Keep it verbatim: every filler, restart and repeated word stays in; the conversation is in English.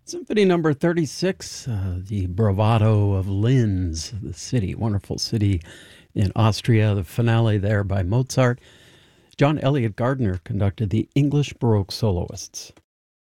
Symphony number thirty-six, uh, the bravado of Linz, the city, wonderful city in Austria, the finale there by Mozart. John Elliott Gardner conducted the English Baroque soloists.